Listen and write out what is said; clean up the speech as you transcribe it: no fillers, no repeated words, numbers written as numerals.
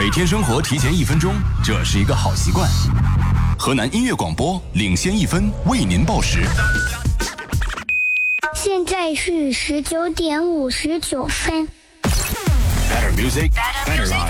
每天生活提前1分钟，这是一个好习惯。河南音乐广播领先1分，为您报时。 现在是19点59分。 Better music, better life.